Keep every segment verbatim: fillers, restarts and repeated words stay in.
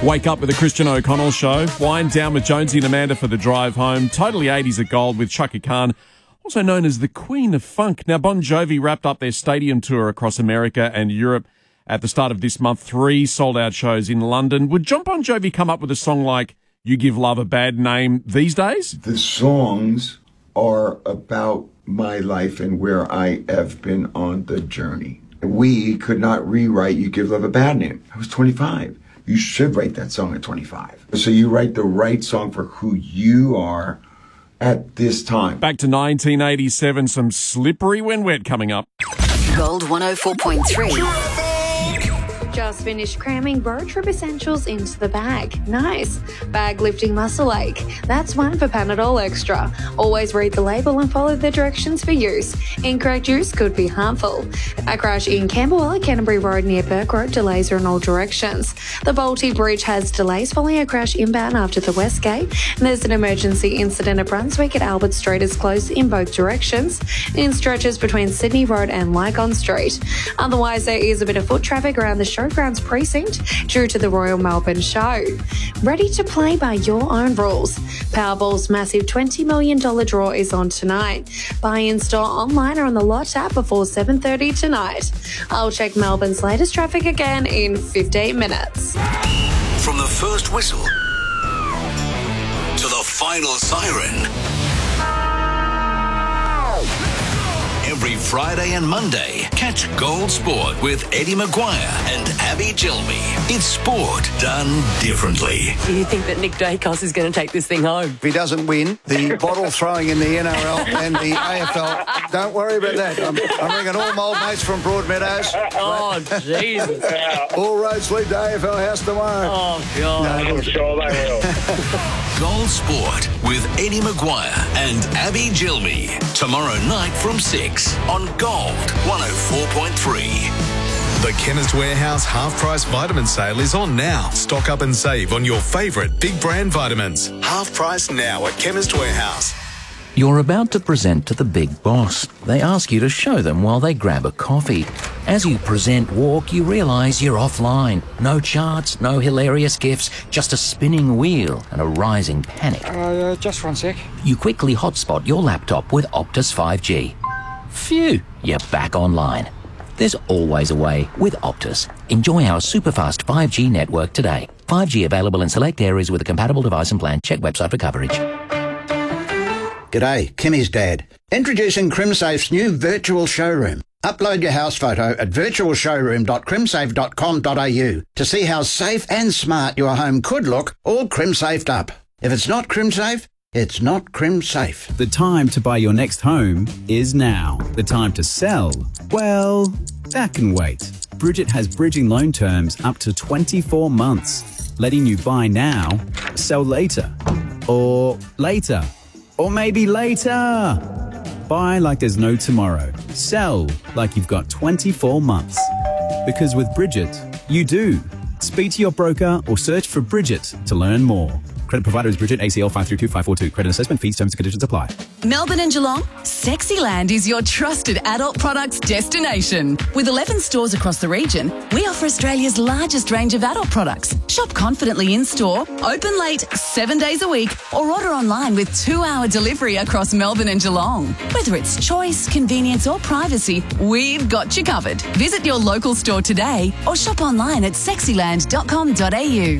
Wake up with the Christian O'Connell Show. Wind down with Jonesy and Amanda for the drive home. Totally eighties at Gold with Chaka Khan, also known as the Queen of Funk. Now, Bon Jovi wrapped up their stadium tour across America and Europe at the start of this month. Three sold-out shows in London. Would John Bon Jovi come up with a song like You Give Love a Bad Name these days? The songs are about my life and where I have been on the journey. We could not rewrite You Give Love a Bad Name. I was twenty-five. You should write that song at twenty-five. So you write the right song for who you are at this time. Back to nineteen eighty-seven, some Slippery When Wet coming up. Gold one oh four point three. Just finished cramming road trip essentials into the bag. Nice. Bag lifting muscle ache. That's one for Panadol Extra. Always read the label and follow the directions for use. Incorrect use could be harmful. A crash in Camberwell at Canterbury Road near Burke Road. Delays are in all directions. The Balti Bridge has delays following a crash inbound after the West Gate. And there's an emergency incident at Brunswick at Albert Street is closed in both directions. In stretches between Sydney Road and Lygon Street. Otherwise, there is a bit of foot traffic around the Showgrounds precinct due to the Royal Melbourne Show. Ready to play by your own rules. Powerball's massive twenty million dollars draw is on tonight. Buy in store, online or on the Lot app before seven thirty tonight. I'll check Melbourne's latest traffic again in fifteen minutes. From the first whistle to the final siren. Every Friday and Monday, catch Gold Sport with Eddie Maguire and Abby Gilmy. It's sport done differently. Do you think that Nick Dacos is going to take this thing home? If he doesn't win the bottle throwing in the N R L and the A F L, don't worry about that. I'm, I'm ringing all my old mates from Broadmeadows. Oh, Jesus. All roads lead to A F L House tomorrow. Oh, God. I'm sure they will. Gold Sport with Eddie Maguire and Abby Gilmy. Tomorrow night from six on Gold one oh four point three. The Chemist Warehouse half-price vitamin sale is on now. Stock up and save on your favourite big brand vitamins. Half price now at Chemist Warehouse. You're about to present to the big boss. They ask you to show them while they grab a coffee. As you present walk, you realise you're offline. No charts, no hilarious gifs, just a spinning wheel and a rising panic. Uh, just one sec. You quickly hotspot your laptop with Optus five G. Phew, you're back online. There's always a way with Optus. Enjoy our superfast five G network today. five G available in select areas with a compatible device and plan. Check website for coverage. G'day, Kimmy's dad. Introducing CrimSafe's new virtual showroom. Upload your house photo at virtual showroom dot crimsafe dot com dot a u to see how safe and smart your home could look, all CrimSafed up. If it's not CrimSafe, it's not CrimSafe. The time to buy your next home is now. The time to sell, well, that can wait. Bridget has bridging loan terms up to twenty-four months, letting you buy now, sell later, or later, or maybe later. Buy like there's no tomorrow. Sell like you've got twenty-four months. Because with Bridget, you do. Speak to your broker or search for Bridget to learn more. Credit provider is Bridget, A C L five three two five four two. Credit assessment fees, terms and conditions apply. Melbourne and Geelong, Sexyland is your trusted adult products destination. With eleven stores across the region, we offer Australia's largest range of adult products. Shop confidently in store, open late, seven days a week, or order online with two-hour delivery across Melbourne and Geelong. Whether it's choice, convenience or privacy, we've got you covered. Visit your local store today or shop online at sexyland dot com dot a u.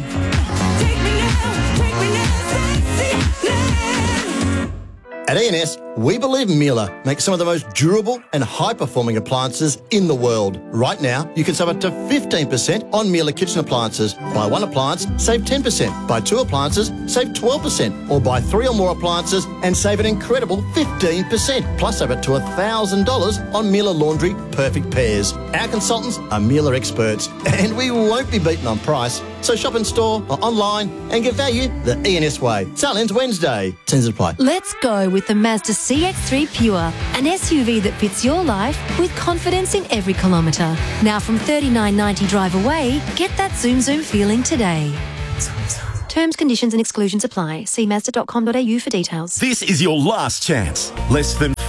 At E N S, we believe Miele makes some of the most durable and high-performing appliances in the world. Right now, you can save up to fifteen percent on Miele kitchen appliances. Buy one appliance, save ten percent. Buy two appliances, save twelve percent. Or buy three or more appliances and save an incredible fifteen percent. Plus over to one thousand dollars on Miele Laundry Perfect Pairs. Our consultants are Miele experts, and we won't be beaten on price. So shop in store or online and get value the E N S way. Sale ends Wednesday. Terms apply. Let's go with the Mazda C X three Pure, an S U V that fits your life with confidence in every kilometre. Now from thirty-nine ninety drive away, get that zoom zoom feeling today. Terms, conditions and exclusions apply. See mazda dot com dot a u for details. This is your last chance. Less than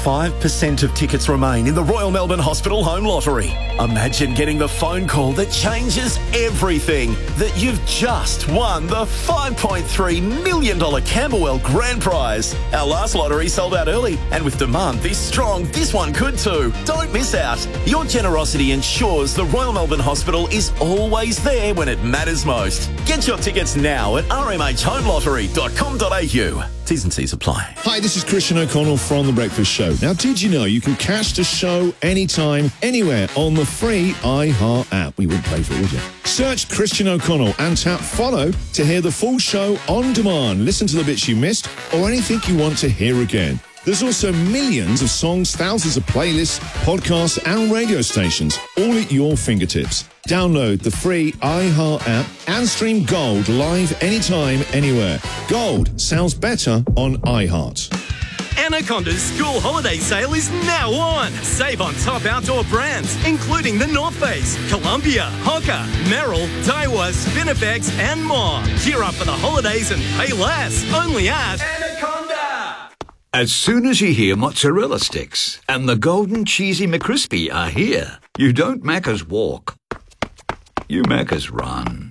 five percent of tickets remain in the Royal Melbourne Hospital Home Lottery. Imagine getting the phone call that changes everything, that you've just won the five point three million dollars Camberwell Grand Prize. Our last lottery sold out early, and with demand this strong, this one could too. Don't miss out. Your generosity ensures the Royal Melbourne Hospital is always there when it matters most. Get your tickets now at r m h home lottery dot com dot a u. T's and C's apply. Hi, this is Christian O'Connell from The Breakfast Show. Now, did you know you can catch the show anytime, anywhere on the free iHeart app? We wouldn't pay for it, would you? Search Christian O'Connell and tap follow to hear the full show on demand. Listen to the bits you missed or anything you want to hear again. There's also millions of songs, thousands of playlists, podcasts and radio stations, all at your fingertips. Download the free iHeart app and stream Gold live anytime, anywhere. Gold sounds better on iHeart. Anaconda's school holiday sale is now on. Save on top outdoor brands, including the North Face, Columbia, Hoka, Merrill, Daiwa, Spinifex, and more. Gear up for the holidays and pay less. Only at Anaconda. As soon as you hear mozzarella sticks and the golden cheesy McCrispy are here, you don't Macca's walk. You Macca's run.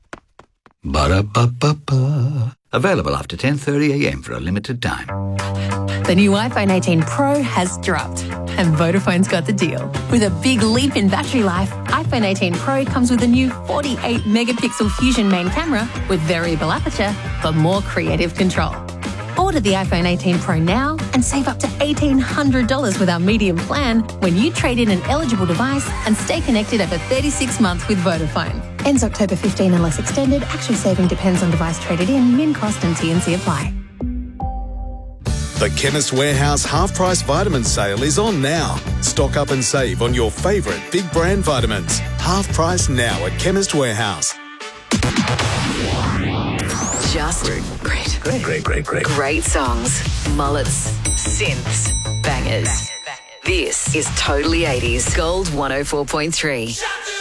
Ba-da-ba-ba-ba. Available after ten thirty a m for a limited time. The new iPhone eighteen Pro has dropped, and Vodafone's got the deal. With a big leap in battery life, iPhone eighteen Pro comes with a new forty-eight megapixel Fusion main camera with variable aperture for more creative control. Order the iPhone eighteen Pro now and save up to eighteen hundred dollars with our medium plan when you trade in an eligible device and stay connected over thirty-six months with Vodafone. Ends October fifteenth unless extended. Actual saving depends on device traded in. Min cost and T and C apply. The Chemist Warehouse half-price vitamin sale is on now. Stock up and save on your favourite big brand vitamins. Half price now at Chemist Warehouse. Just great. Great. Great, great, great, great. Great songs. Mullets. Synths. Bangers. This is Totally eighties. Gold one oh four point three.